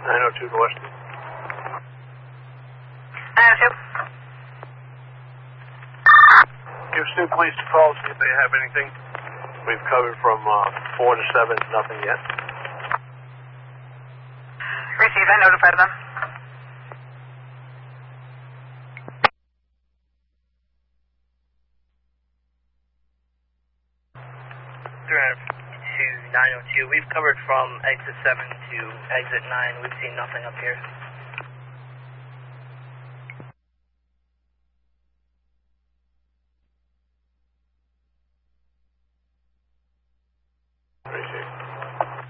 902 to Weston. 902. Give Stu Police a call, see if they have anything. We've covered from 4 to 7, nothing yet. Received, I notified them. To 902. We've covered from exit 7 to exit 9. We've seen nothing up here.